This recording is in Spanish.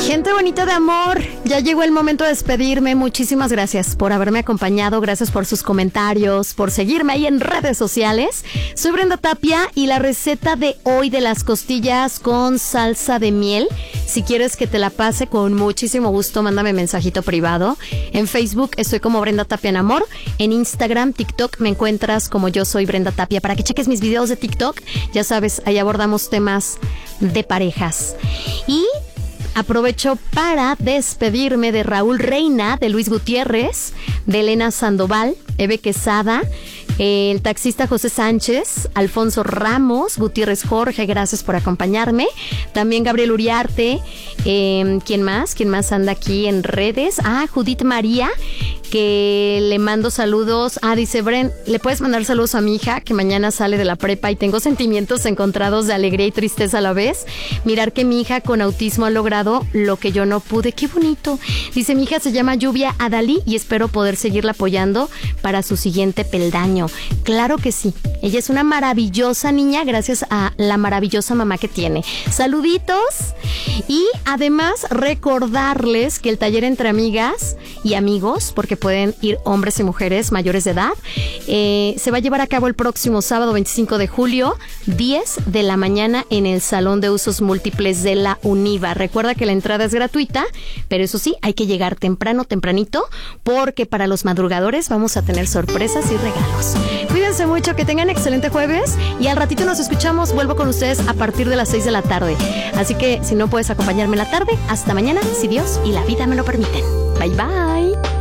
Gente bonita de amor, ya llegó el momento de despedirme. Muchísimas gracias por haberme acompañado, gracias por sus comentarios, por seguirme ahí en redes sociales. Soy Brenda Tapia y la receta de hoy de las costillas con salsa de miel, si quieres que te la pase con muchísimo gusto, mándame mensajito privado. En Facebook estoy como Brenda Tapia en Amor, en Instagram, TikTok me encuentras como Yo Soy Brenda Tapia, para que cheques mis videos de TikTok. Ya sabes, ahí abordamos temas de parejas. Y aprovecho para despedirme de Raúl Reina, de Luis Gutiérrez, de Elena Sandoval, Eve Quesada, el taxista José Sánchez, Alfonso Ramos, Gutiérrez Jorge, gracias por acompañarme. También Gabriel Uriarte, ¿quién más? ¿Quién más anda aquí en redes? Judith María, que le mando saludos. Dice Bren, ¿le puedes mandar saludos a mi hija que mañana sale de la prepa y tengo sentimientos encontrados de alegría y tristeza a la vez? Mirar que mi hija con autismo ha logrado lo que yo no pude. ¡Qué bonito! Dice, mi hija se llama Lluvia Adalí y espero poder seguirla apoyando para su siguiente peldaño. Claro que sí. Ella es una maravillosa niña gracias a la maravillosa mamá que tiene. Saluditos. Y además recordarles que el taller entre amigas y amigos, porque pueden ir hombres y mujeres mayores de edad, se va a llevar a cabo el próximo sábado 25 de julio, 10 de la mañana en el Salón de Usos Múltiples de la UNIVA. Recuerda que la entrada es gratuita, pero eso sí, hay que llegar tempranito, porque para los madrugadores vamos a tener sorpresas y regalos. Cuídense mucho, que tengan excelente jueves y al ratito nos escuchamos. Vuelvo con ustedes a partir de las 6 de la tarde. Así que si no puedes acompañarme en la tarde, hasta mañana, si Dios y la vida me lo permiten. Bye bye.